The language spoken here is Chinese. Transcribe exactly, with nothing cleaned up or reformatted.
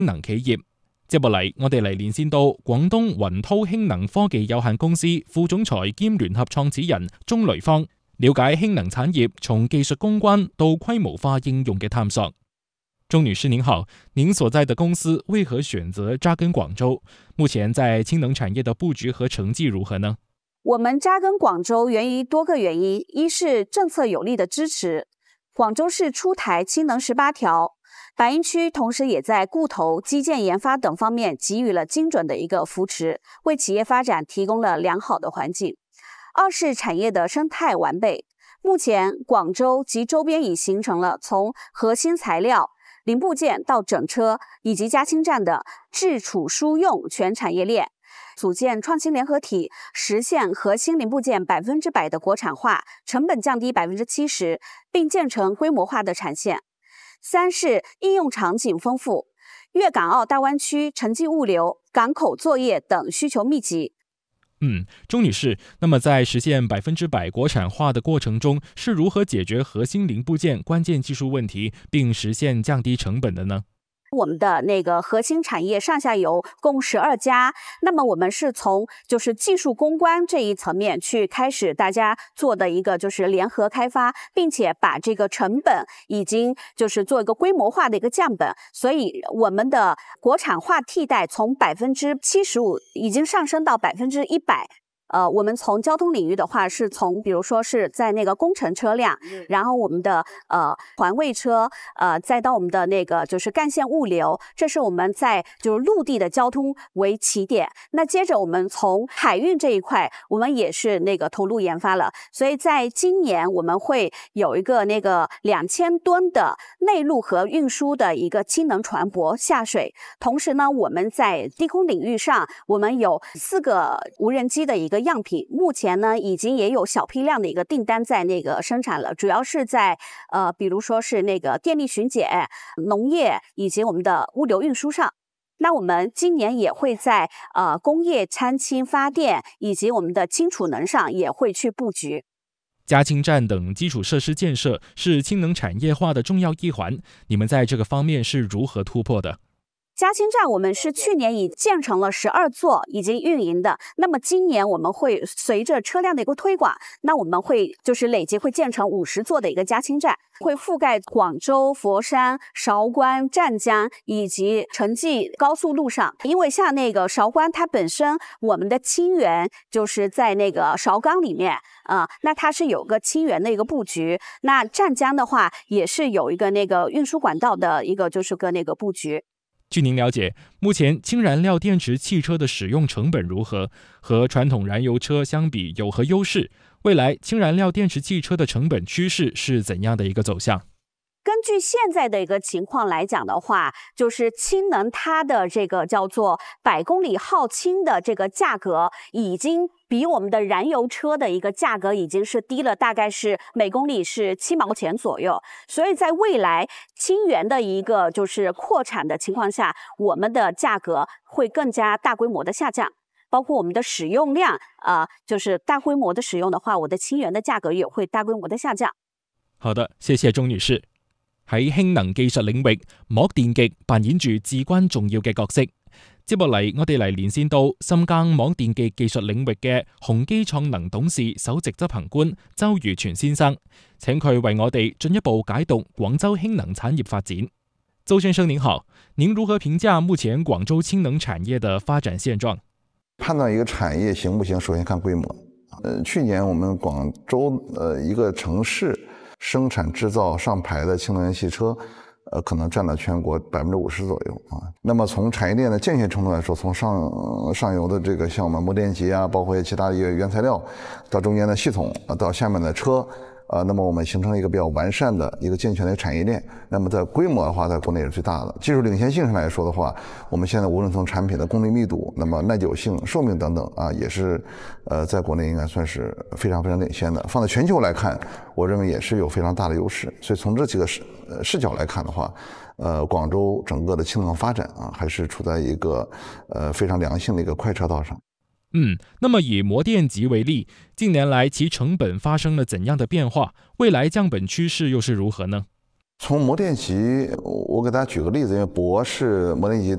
能企業。接落嚟，我哋嚟連線到廣東雲濤氫能科技有限公司副總裁兼聯合創始人鍾雷方，了解氫能產業從技術攻關到規模化應用嘅探索。鍾女士您好，您所在的公司為何選擇扎根廣州？目前在氫能產業的布局和成績如何呢？ 我們扎根廣州源於多個原因，一是政策有力的支持，廣州市出台氫能十八條，白雲區同時也在固投、基建研發等方面給予了精準的一個扶持，為企業發展提供了良好的環境。二是產業的生態完備，目前廣州及周邊已形成了從核心材料、零部件到整車以及加氫站的製儲輸用全產業鏈，組建創新聯合體，實現核心零部件百分之百的國產化，成本降低百分之七十，並建成規模化的產線。三是應用場景豐富，粵港澳大灣區城際物流、港口作業等需求密集。 嗯，鍾女士，那麼在實現百分之百國產化的過程中，是如何解決核心零部件關鍵技術問題，並實現降低成本的呢？ 我們的那個核心產業上下游共十二家，那麼我們是從就是技術攻關這一層面去開始大家做的一個就是聯合開發，並且把這個成本已經就是做一個規模化的一個降本，所以我們的國產化替代從百分之七十五已經上升到百分之一百。呃，我們從交通領域的話，是從比如說是在那個工程車輛，然後我們的呃環衛車，呃，再到我們的那個就是幹線物流，這是我們在就是陸地的交通為起點。那接着我們從海運這一塊，我們也是那個投入研發了，所以在今年我們會有一個那個兩千噸的內陸和運輸的一個氫能船舶下水。同時呢，我們在低空領域上，我們有四個無人機的一個樣品，目前呢已經也有小批量的一個訂單在那個生產了，主要是在呃，比如說是那個電力巡檢、農業以及我們的物流運輸上。那我們今年也會在呃工業參氫發電以及我們的氫儲能上也會去布局。 加氫站等基礎設施建設是氫能產業化的重要一環，你們在這個方面是如何突破的？ 加氫站我們是去年已建成了十二座，已經運營的。那麼今年我們會隨着車輛的一個推廣，那我們會就是累計會建成五十座的一個加氫站，會覆蓋廣州、佛山、韶關、湛江以及城際高速路上。因為像那個韶關，它本身我們的氫源就是在那個韶鋼裡面啊、呃，那它是有個氫源的一個布局。那湛江的話，也是有一個那個運輸管道的一個就是個那個布局。 據您了解，目前氫燃料電池汽車的使用成本如何？和傳統燃油車相比有何優勢？未來氫燃料電池汽車的成本趨勢是怎樣的一個走向？ 根據現在的一個情況來講的話，就是氫能它的這個叫做百公里耗氫的這個價格，已經比我們的燃油車的一個價格已經是低了，大概是每公里是七毛錢左右。所以在未來氫源的一個就是擴產的情況下，我們的價格會更加大規模的下降，包括我們的使用量，啊、呃，就是大規模的使用的話，我的氫源的價格也會大規模的下降。 好的，謝謝鍾女士。喺氫能技術領域，膜電極扮演住至關重要嘅角色。接落嚟，我哋嚟連線到深耕膜電極技術領域嘅宏基創能董事首席執行官周如全先生，請佢為我哋進一步解讀廣州氫能產業發展。周先生您好，您如何評價目前廣州氫能產業的發展現狀？ 判斷一個產業行不行，首先看規模。呃，去年我們廣州呃一個城市生產製造上牌的氫能源汽車，呃，可能佔了全國百分之五十左右啊。那麼從產業鏈的健全程度來說，從上上游的這個像我們膜電極啊，包括其他的一個原材料，到中間的系統，到下面的車。呃，那麼我們形成了一個比較完善的一個健全的產業鏈。那麼在規模的話，在國內是最大的。技術領先性上來說的話，我們現在無論從產品的功率密度，那麼耐久性、壽命等等啊，也是呃在國內應該算是非常非常領先的。放在全球來看，我認為也是有非常大的優勢。所以從這幾個視呃視角來看的話，呃，廣州整個的氫能發展啊，還是處在一個呃非常良性的一個快車道上。 嗯，那麼以膜電極為例，近年來其成本發生了怎樣的變化？未來降本趨勢又是如何呢？ 從膜電極，我給大家舉個例子，因為鉑是膜電極